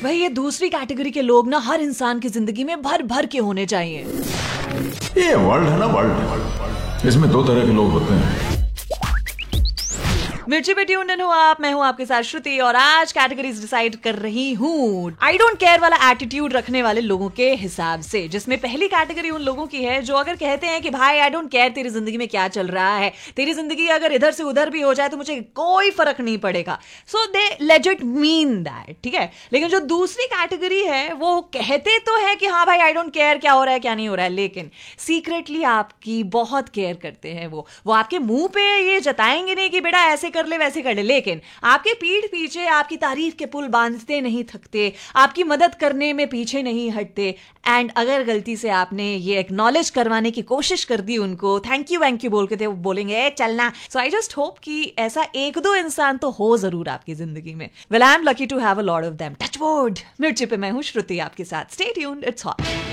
भाई ये दूसरी कैटेगरी के लोग ना हर इंसान की जिंदगी में भर भर के होने चाहिए। ये वर्ल्ड है ना, वर्ल्ड, इसमें दो तरह के लोग होते हैं। मिर्ची पे ट्यून इन हो आप, मैं हूं आपके साथ श्रुति और आज कैटेगरीज डिसाइड कर रही हूं आई डोंट केयर वाला एटीट्यूड रखने वाले लोगों के हिसाब से, जिसमें पहली कैटेगरी उन लोगों की है जो अगर कहते हैं कि भाई आई डोंट केयर तेरी जिंदगी में क्या चल रहा है, तेरी जिंदगी अगर इधर से उधर भी हो जाए तो मुझे कोई फर्क नहीं पड़ेगा, सो दे लेजिट मीन दैट, ठीक है। लेकिन जो दूसरी कैटेगरी है वो कहते तो है कि हाँ भाई आई डोंट केयर क्या हो रहा है क्या नहीं हो रहा है, लेकिन सीक्रेटली आपकी बहुत केयर करते हैं। वो आपके मुंह पे ये जताएंगे नहीं कि बेटा ऐसे कर ले वैसे कर ले, लेकिन आपके पीठ पीछे आपकी तारीफ के पुल बांधते नहीं थकते, आपकी मदद करने में पीछे नहीं हटते। एंड अगर गलती से आपने ये एक्नॉलेज करवाने की कोशिश कर दी उनको, थैंक यू बोल के, थे वो बोलेंगे चलना। सो आई जस्ट होप कि ऐसा एक दो इंसान तो हो जरूर आपकी जिंदगी में। Well I am lucky to have a lot of them, touch wood. मिर्ची पे मैं हूं श्रुति आपके साथ, स्टे ट्यून्ड, इट्स हॉट।